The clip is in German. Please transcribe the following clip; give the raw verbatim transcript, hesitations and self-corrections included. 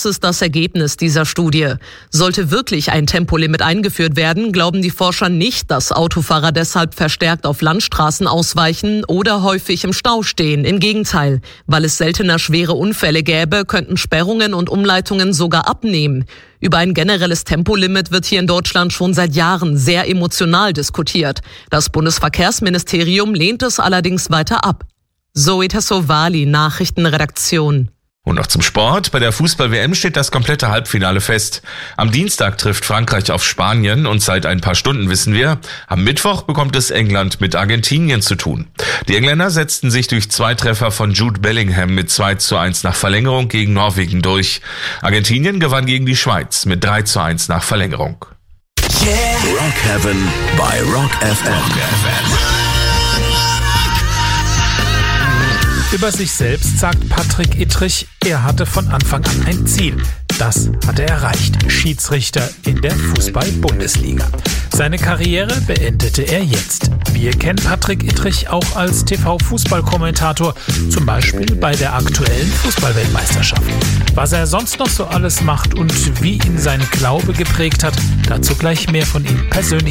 Das ist das Ergebnis dieser Studie. Sollte wirklich ein Tempolimit eingeführt werden, glauben die Forscher nicht, dass Autofahrer deshalb verstärkt auf Landstraßen ausweichen oder häufig im Stau stehen. Im Gegenteil, weil es seltener schwere Unfälle gäbe, könnten Sperrungen und Umleitungen sogar abnehmen. Über ein generelles Tempolimit wird hier in Deutschland schon seit Jahren sehr emotional diskutiert. Das Bundesverkehrsministerium lehnt es allerdings weiter ab. Zoe Tassovali, Nachrichtenredaktion. Und noch zum Sport. Bei der Fußball-W M steht das komplette Halbfinale fest. Am Dienstag trifft Frankreich auf Spanien und seit ein paar Stunden wissen wir, am Mittwoch bekommt es England mit Argentinien zu tun. Die Engländer setzten sich durch zwei Treffer von Jude Bellingham mit zwei zu eins nach Verlängerung gegen Norwegen durch. Argentinien gewann gegen die Schweiz mit drei zu eins nach Verlängerung. Yeah. Rock Heaven bei Rock F M. Über sich selbst sagt Patrick Ittrich, er hatte von Anfang an ein Ziel. Das hat er erreicht. Schiedsrichter in der Fußball-Bundesliga. Seine Karriere beendete er jetzt. Wir kennen Patrick Ittrich auch als T V-Fußballkommentator, zum Beispiel bei der aktuellen Fußball-Weltmeisterschaft. Was er sonst noch so alles macht und wie ihn sein Glaube geprägt hat, dazu gleich mehr von ihm persönlich.